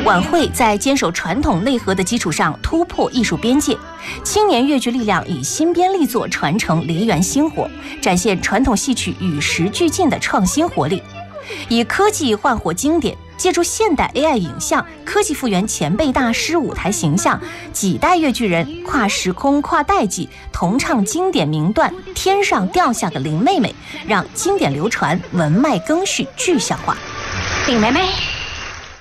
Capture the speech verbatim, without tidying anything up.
晚会在坚守传统内核的基础上突破艺术边界，青年粤剧力量以新编力作传承梨园新活，展现传统戏曲与时俱进的创新活力，以科技焕活经典，借助现代 A I 影像，科技复原前辈大师舞台形象，几代粤剧人跨时空跨代际同唱经典名段《天上掉下个林妹妹》，让经典流传，文脉更续，具象化。 林妹妹。